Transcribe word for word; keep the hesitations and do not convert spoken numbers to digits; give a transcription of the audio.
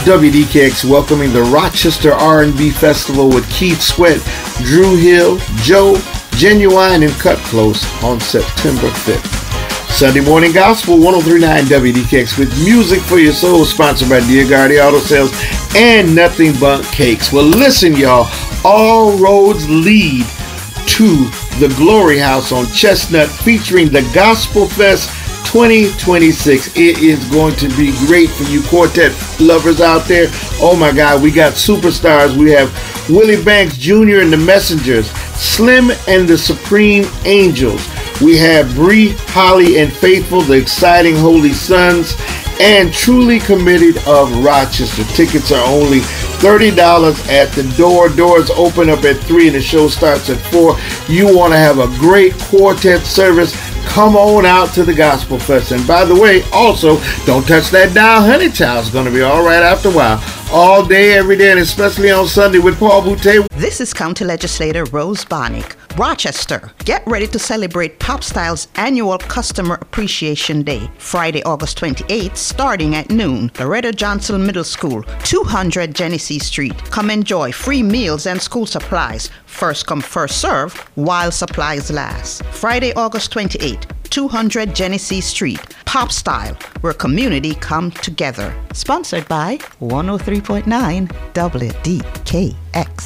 W D K X welcoming the Rochester R and B Festival with Keith Sweat, Drew Hill, Joe, Genuine, and Cut Close on September fifth. Sunday Morning Gospel, one oh three point nine W D K X with Music for Your Soul, sponsored by Dear Guardi Auto Sales and Nothing But Cakes. Well, listen, y'all, all roads lead to the Glory House on Chestnut, featuring the Gospel Fest twenty twenty-six. It is going to be great for you quartet lovers out there. Oh my God, we got superstars. We have Willie Banks Junior and the Messengers, Slim and the Supreme Angels. We have Bree, Holly, and Faithful, the Exciting Holy Sons, and Truly Committed of Rochester. Tickets are only thirty dollars at the door. Doors open up at three and the show starts at four. You want to have a great quartet service? Come on out to the Gospel Fest. And by the way, also, don't touch that dial. Honey Child's going to be all right after a while. All day, every day, and especially on Sunday with Paul Boutte. This is County Legislator Rose Barnick. Rochester, get ready to celebrate Pop Style's annual Customer Appreciation Day, Friday, August twenty-eighth, starting at noon. Loretta Johnson Middle School, two hundred Genesee Street. Come enjoy free meals and school supplies. First come, first serve, while supplies last. Friday, August twenty-eighth, two hundred Genesee Street. Pop Style, where community come together. Sponsored by one oh three point nine W D K X.